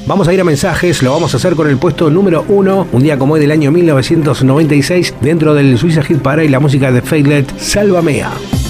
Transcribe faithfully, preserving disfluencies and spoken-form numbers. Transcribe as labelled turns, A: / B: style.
A: Vamos a ir a mensajes, lo vamos a hacer con el puesto número uno, un día como hoy del año mil novecientos noventa y seis, dentro del Suiza Hit Parade, la música de Faithless, Sálvame.